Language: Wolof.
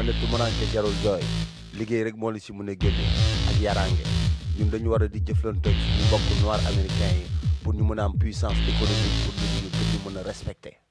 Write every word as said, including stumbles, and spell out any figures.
ne tumuraanke jarul jooy liggéey rek moo la si mën a génne ak yaraange ñun dañu war a di jëflanteeg suñu mbokk noir américain yi pour ñu mën a am puissance économique pour nit ñu gën ñu mën a respecter